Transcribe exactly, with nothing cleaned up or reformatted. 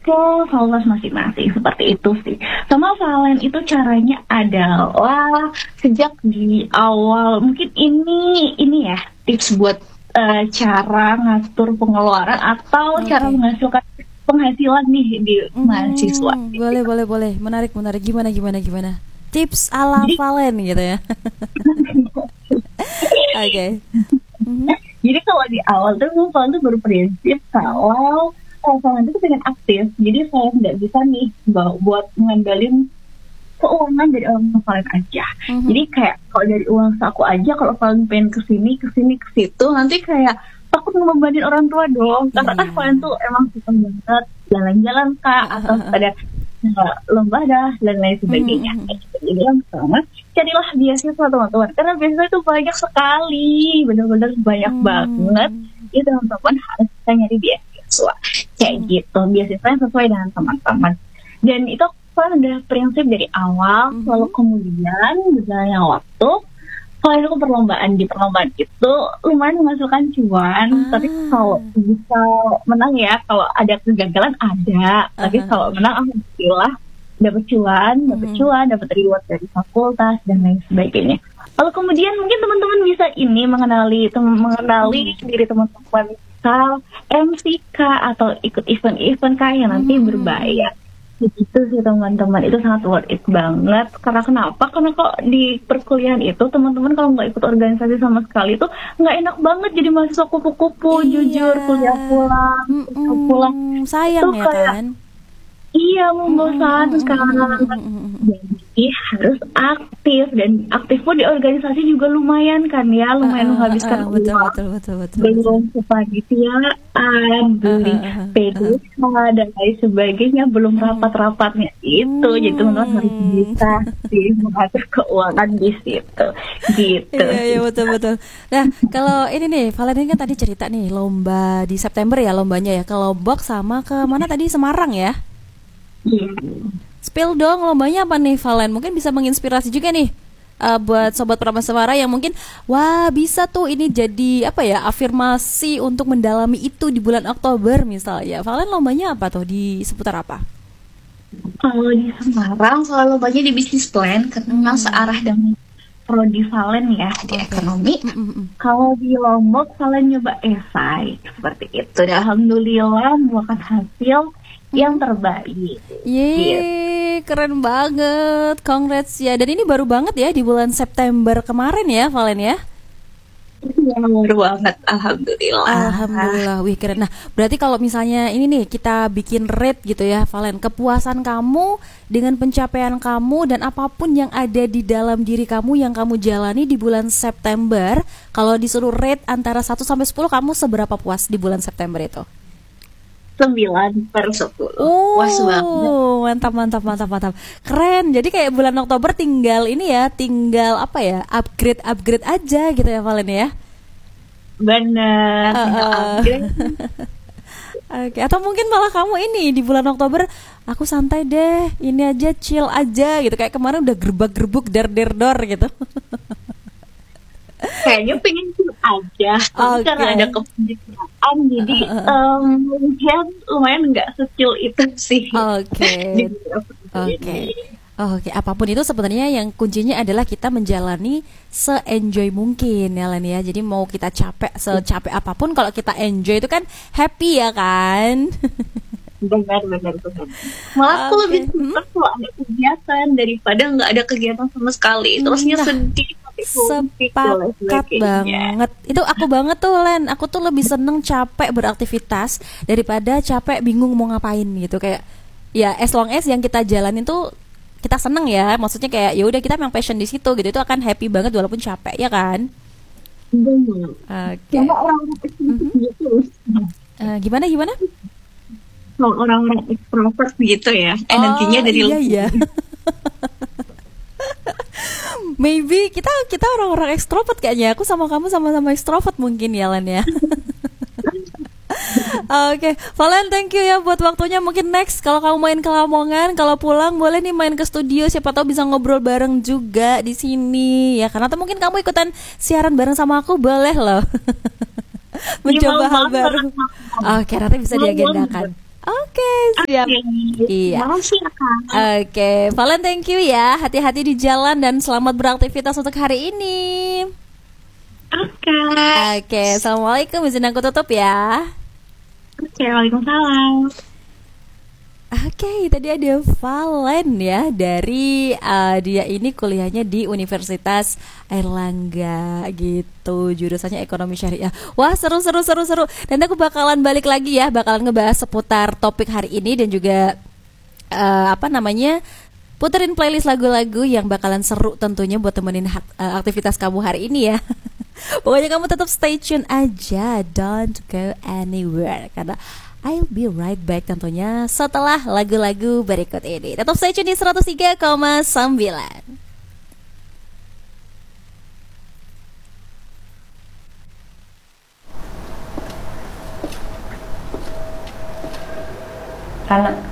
ke fakultas masing-masing, seperti itu sih. Sama Valen itu caranya adalah sejak di awal, mungkin ini ini ya tips buat uh, cara ngatur pengeluaran atau okay. cara menghasilkan penghasilan nih di hmm, mahasiswa. Boleh boleh boleh, menarik menarik. Gimana gimana gimana? Tips ala Jadi, Valen gitu ya. Oke. Okay. Mm-hmm. Jadi kalau di awal tuh Valen tuh berprinsip kalau oh, Valen itu pengen aktif. Jadi saya nggak bisa nih buat ngandalin keuangan dari orang Valen aja. Mm-hmm. Jadi kayak kalau dari uang saku aja, kalau Valen pengen kesini kesini ke situ, nanti kayak takut ngebebanin orang tua dong. Karena kan Valen tuh emang suka banget jalan-jalan kak atau pada Nah, lomba dah dan lain sebagainya. Mm-hmm. Jadi yang pertama, carilah beasiswa teman-teman, karena beasiswa itu banyak sekali, benar-benar banyak mm-hmm. banget. Jadi teman-teman harus kita nyari beasiswa kayak mm-hmm. gitu, beasiswa yang sesuai dengan teman-teman. Dan itu kan udah prinsip dari awal. Mm-hmm. Lalu kemudian berjalannya waktu, kalau itu perlombaan, di perlombaan itu lumayan menghasilkan cuan, ah. tapi kalau bisa menang ya, kalau ada kegagalan ada, uh-huh. tapi kalau menang alhamdulillah dapat cuan, dapat uh-huh. cuan, dapat reward dari fakultas dan lain sebagainya. Lalu kemudian mungkin teman-teman bisa ini mengenali tem- mengenali uh-huh. diri teman-teman, misal M C kah atau ikut event-event kah yang nanti uh-huh. berbayar. Itu sih teman-teman, itu sangat worth it banget. Karena kenapa? Karena kok di perkuliahan itu teman-teman kalau nggak ikut organisasi sama sekali itu nggak enak banget jadi mahasiswa kupu-kupu. Iya. Jujur kuliah pulang, Mm-mm. pulang sayang itu ya kayak, kan? Iya membosankan. Jadi harus aktif, dan aktif pun di organisasi juga lumayan kan ya, lumayan uh, menghabiskan uh, uh, betul, uang. betul betul betul. Belum kepanitiaan, beli uh, uh, uh, P D K dan lain sebagainya, belum rapat-rapatnya itu. Hmm. Jadi teman-teman harus bisa sih mengatur keuangan di situ. Gitu. Iya, iya betul betul. Nah kalau ini nih, Valen kan tadi cerita nih lomba di September ya, lombanya ya ke Lombok sama ke mana tadi, Semarang ya? Iya. Spill dong, lombanya apa nih Valen? Mungkin bisa menginspirasi juga nih uh, buat sobat Prameswara yang mungkin wah bisa tuh ini jadi apa ya, afirmasi untuk mendalami itu di bulan Oktober misalnya. Valen lombanya apa tuh, di seputar apa? Kalau di Semarang kalau lombanya di bisnis plan, karena hmm. searah dengan prodi Valen ya di okay. ekonomi. Mm-mm. Kalau di Lombok Valen nyoba esai seperti itu. Dan alhamdulillah membuahkan hasil yang terbaik. Yeay, gitu. Keren banget. Congrats ya. Dan ini baru banget ya di bulan September kemarin ya, Valen ya? Iya, baru banget. Alhamdulillah. Alhamdulillah. Wih, keren. Nah, berarti kalau misalnya ini nih kita bikin rate gitu ya, Valen, kepuasan kamu dengan pencapaian kamu dan apapun yang ada di dalam diri kamu yang kamu jalani di bulan September, kalau disuruh rate antara satu sampai sepuluh, kamu seberapa puas di bulan September itu? sembilan per sepuluh. Oh, puas banget. Mantap, mantap, mantap, mantap. Keren. Jadi kayak bulan Oktober tinggal ini ya, tinggal apa ya, upgrade, upgrade aja gitu ya Valen ya. Benar. Uh, uh. Oke, okay. Atau mungkin malah kamu ini di bulan Oktober, aku santai deh, ini aja chill aja gitu. Kayak kemarin udah gerbak-gerbuk, dar-der-dor gitu. Kayaknya pengen chill aja, tapi okay. karena ada kebijakan, jadi uh, uh, uh. Um, mungkin lumayan nggak sekecil itu sih. Oke. Oke. Oke. Apapun itu sebenarnya yang kuncinya adalah kita menjalani se-enjoy mungkin ya Len ya. Jadi mau kita capek, secapek apapun, kalau kita enjoy itu kan happy ya kan. Benar, benar, benar. Malah aku okay. lebih suka kalau ada kegiatan daripada nggak ada kegiatan sama sekali. Terusnya nah, sedih. Sepakat banget. Itu aku banget tuh Len. Aku tuh lebih seneng capek beraktivitas daripada capek bingung mau ngapain gitu. Kayak ya as long as yang kita jalanin tuh kita seneng ya. Maksudnya kayak ya udah kita memang passion di situ gitu. Itu akan happy banget walaupun capek ya kan. Benar. Oke. Okay. Mm-hmm. uh, Gimana gimana? Kalau orang-orang extrovert gitu ya, energinya oh, dari iya, iya. Maybe kita kita orang-orang ekstrovert kayaknya. Aku sama kamu sama-sama ekstrovert mungkin ya Len ya. Oke, okay. Valen thank you ya buat waktunya. Mungkin next kalau kamu main ke Lamongan, kalau pulang boleh nih main ke studio, siapa tahu bisa ngobrol bareng juga di sini ya. Karena atau mungkin kamu ikutan siaran bareng sama aku, boleh loh. Mencoba hal baru. Oke, okay, nanti bisa diagendakan. Oke, siap. Oke. Iya. Makasih ya, Kak. Oke, Valen thank you ya. Hati-hati di jalan dan selamat beraktivitas untuk hari ini. Oke. Oke, assalamualaikum. Izin aku tutup ya. Oke, waalaikumsalam. Oke, tadi ada Valen ya dari uh, dia ini kuliahnya di Universitas Airlangga gitu, jurusannya Ekonomi Syariah. Wah, seru seru seru seru. Dan aku bakalan balik lagi ya, bakalan ngebahas seputar topik hari ini dan juga uh, apa namanya? puterin playlist lagu-lagu yang bakalan seru tentunya buat temenin hak, uh, aktivitas kamu hari ini ya. Pokoknya kamu tetap stay tune aja, don't go anywhere karena I'll be right back tentunya setelah lagu-lagu berikut ini. Tetap stay tune di seratus tiga koma sembilan. Karena